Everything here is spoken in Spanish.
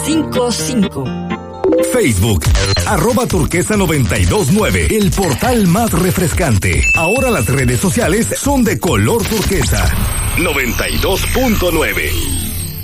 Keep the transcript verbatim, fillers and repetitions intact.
cinco cinco. Facebook, arroba turquesa noventa y dos nueve, el portal más refrescante. Ahora las redes sociales son de color turquesa. noventa y dos punto nueve.